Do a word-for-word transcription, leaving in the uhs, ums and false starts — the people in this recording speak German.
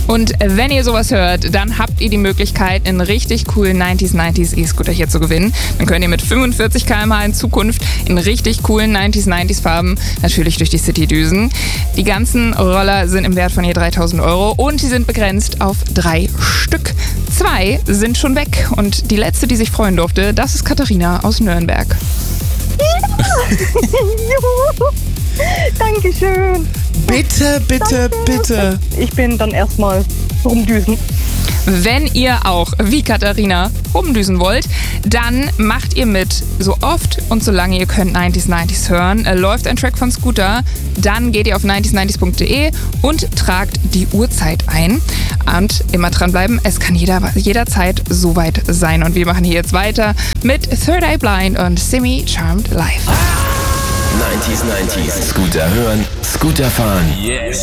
Und wenn ihr sowas hört, dann habt ihr die Möglichkeit, einen richtig coolen neunziger neunziger E-Scooter hier zu gewinnen. Dann könnt ihr mit fünfundvierzig Kilometer pro Stunde in Zukunft in richtig coolen neunziger neunziger Farben natürlich durch die City düsen. Die ganzen Roller sind im Wert von je dreitausend Euro und sie sind begrenzt auf drei Stück. Zwei sind schon weg und die letzte, die sich freuen durfte, das ist Katharina aus Nürnberg. Dankeschön. Bitte, bitte, Danke. bitte. Ich bin dann erstmal rumdüsen. Wenn ihr auch wie Katharina rumdüsen wollt, dann macht ihr mit, so oft und so lange ihr könnt neunziger neunziger hören. Äh, läuft ein Track von Scooter, dann geht ihr auf neunziger neunziger punkt de und tragt die Uhrzeit ein. Und immer dranbleiben, es kann jeder, jederzeit soweit sein. Und wir machen hier jetzt weiter mit Third Eye Blind und Simi Charmed Live. neunziger neunziger. Scooter hören, Scooter fahren. Yes.